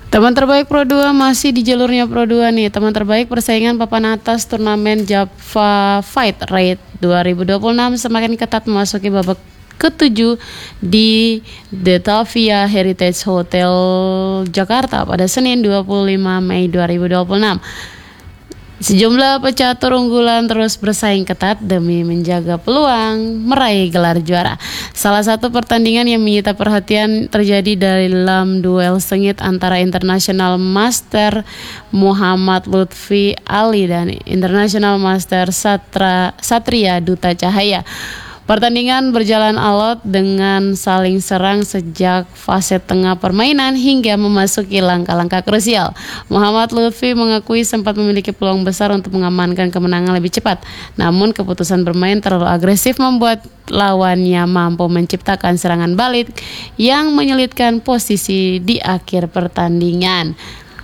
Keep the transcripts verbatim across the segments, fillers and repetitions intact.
Teman terbaik Pro dua masih di jalurnya Pro dua nih. Teman terbaik persaingan papan atas turnamen Java Fight Raid dua ribu dua puluh enam semakin ketat memasuki babak ketujuh di Detavia Heritage Hotel Jakarta pada Senin dua puluh lima Mei dua ribu dua puluh enam. Sejumlah pecatur unggulan terus bersaing ketat demi menjaga peluang meraih gelar juara. Salah satu pertandingan yang menyita perhatian terjadi dalam duel sengit antara International Master Muhammad Lutfi Ali dan International Master Satra, Satria Duta Cahaya. Pertandingan berjalan alot dengan saling serang sejak fase tengah permainan hingga memasuki langkah-langkah krusial. Muhammad Lutfi mengakui sempat memiliki peluang besar untuk mengamankan kemenangan lebih cepat. Namun keputusan bermain terlalu agresif membuat lawannya mampu menciptakan serangan balik yang menyulitkan posisi di akhir pertandingan.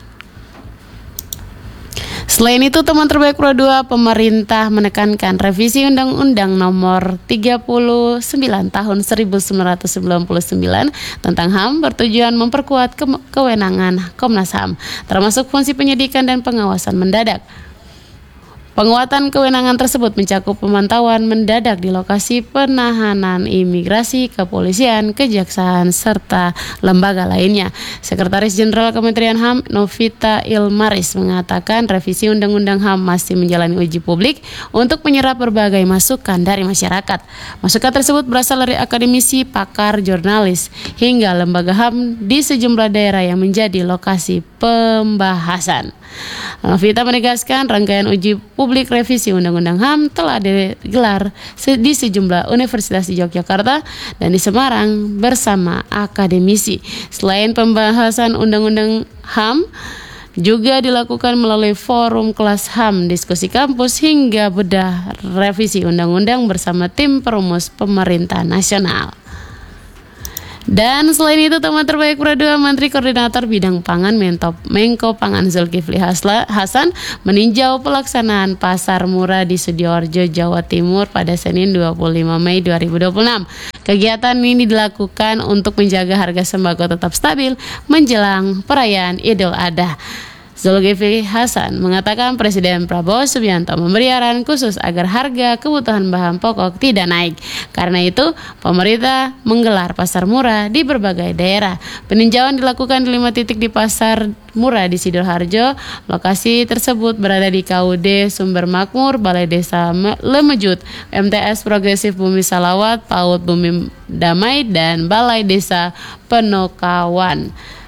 Selain itu, teman terbaik Pro dua, pemerintah menekankan revisi Undang-Undang Nomor tiga puluh sembilan Tahun seribu sembilan ratus sembilan puluh sembilan tentang H A M bertujuan memperkuat ke- kewenangan Komnas H A M, termasuk fungsi penyidikan dan pengawasan mendadak. Penguatan kewenangan tersebut mencakup pemantauan mendadak di lokasi penahanan imigrasi, kepolisian, kejaksaan, serta lembaga lainnya. Sekretaris Jenderal Kementerian H A M, Novita Ilmaris, mengatakan revisi Undang-Undang H A M masih menjalani uji publik untuk menyerap berbagai masukan dari masyarakat. Masukan tersebut berasal dari akademisi, pakar, jurnalis, hingga lembaga H A M di sejumlah daerah yang menjadi lokasi pembahasan. Novita menegaskan rangkaian uji publik revisi Undang-Undang H A M telah digelar di sejumlah universitas di Yogyakarta dan di Semarang bersama akademisi. Selain pembahasan Undang-Undang H A M, juga dilakukan melalui forum kelas H A M, diskusi kampus, hingga bedah revisi undang-undang bersama tim perumus pemerintah nasional. Dan selain itu, teman terbaik Pro dua, Menteri Koordinator Bidang Pangan Mentop, Menko Pangan Zulkifli Hasan meninjau pelaksanaan pasar murah di Sidoarjo, Jawa Timur pada Senin dua puluh lima Mei dua ribu dua puluh enam. Kegiatan ini dilakukan untuk menjaga harga sembako tetap stabil menjelang perayaan Idul Adha. Zulkifli Hasan mengatakan Presiden Prabowo Subianto memberi arahan khusus agar harga kebutuhan bahan pokok tidak naik. Karena itu, pemerintah menggelar pasar murah di berbagai daerah. Peninjauan dilakukan di lima titik di pasar murah di Sidoarjo. Lokasi tersebut berada di K U D Sumber Makmur, Balai Desa Lemejut, M T S Progresif Bumi Salawat, PAUD Bumi Damai, dan Balai Desa Penokawan.